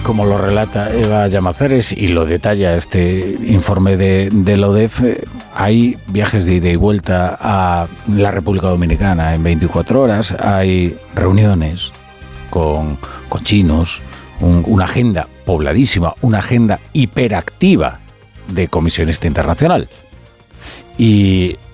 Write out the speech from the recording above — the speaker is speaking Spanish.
como lo relata Eva Llamazares y lo detalla este informe de la ODEF, hay viajes de ida y vuelta a la República Dominicana en 24 horas, hay reuniones con chinos, una agenda pobladísima, una agenda hiperactiva de comisionista internacional. Y